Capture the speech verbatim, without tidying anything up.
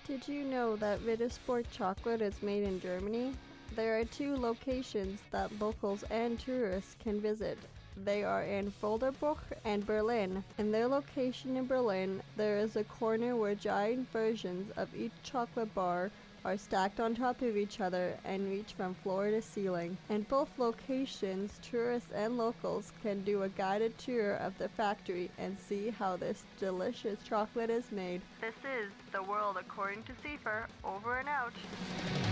Did you know that Rittersport chocolate is made in Germany? There are two locations that locals and tourists can visit. They are in Volderbuch and Berlin. In their location in Berlin, there is a corner where giant versions of each chocolate bar are stacked on top of each other and reach from floor to ceiling. In both locations, tourists and locals can do a guided tour of the factory and see how this delicious chocolate is made. This is The World According to Seifer, over and out.